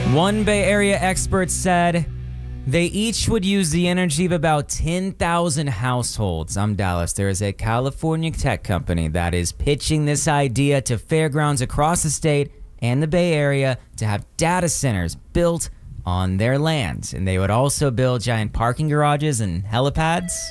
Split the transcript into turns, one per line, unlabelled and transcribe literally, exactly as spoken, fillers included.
One Bay Area expert said they each would use the energy of about ten thousand households. I'm Dallas. There is a California tech company that is pitching this idea to fairgrounds across the state and the Bay Area to have data centers built on their lands. And they would also build giant parking garages and helipads.